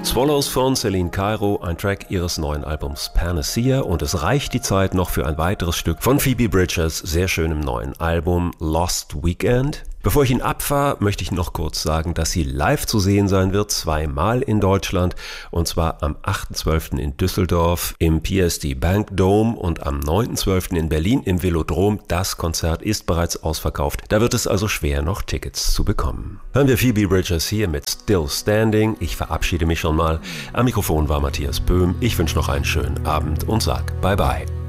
Swallows von Celine Cairo, ein Track ihres neuen Albums Panacea, und es reicht die Zeit noch für ein weiteres Stück von Phoebe Bridgers sehr schönem neuen Album Lost Weekend. Bevor ich ihn abfahre, möchte ich noch kurz sagen, dass sie live zu sehen sein wird, zweimal in Deutschland, und zwar am 8.12. in Düsseldorf im PSD Bank Dome und am 9.12. in Berlin im Velodrom. Das Konzert ist bereits ausverkauft, da wird es also schwer, noch Tickets zu bekommen. Hören wir Phoebe Bridgers hier mit Still Standing. Ich verabschiede mich schon mal. Am Mikrofon war Matthias Böhm. Ich wünsche noch einen schönen Abend und sag Bye Bye.